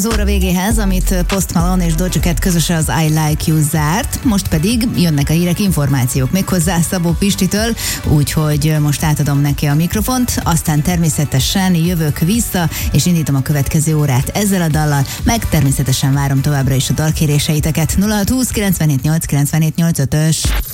Az óra végéhez, amit Post Malone és Doja Cat közösen az I Like You zárt, most pedig jönnek a hírek, információk, méghozzá Szabó Pistitől, úgyhogy most átadom neki a mikrofont, aztán természetesen jövök vissza, és indítom a következő órát ezzel a dallal, meg természetesen várom továbbra is a dalkéréseiteket. 0620 978 978 5-ös.